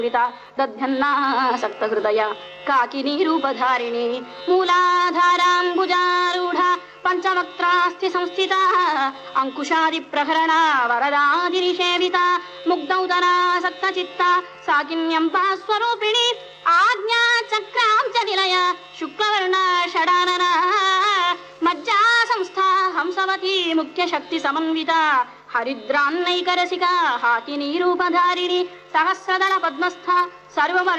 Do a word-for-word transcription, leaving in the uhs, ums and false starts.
दध्यन्नासक्त हृदय काकिनी रूपधारिणी मूलाधाराम्बुजारूढा पंचवक्त्रास्ति संस्थिता अंकुशादि प्रहरणा वरदादि निषेविता मुग्धौदरासक्त चित्ता साकिन्यंपा स्वरूपिणी आज्ञा चक्रां च निलय शुक्लवर्ण षडानना मज्जा संस्था हंसवती मुख्य शक्ति समन्विता हरिद्रान्नैकरसिका हाकिनी रूपधारिणी सहस्रदल पद्मस्था सर्ववर्ण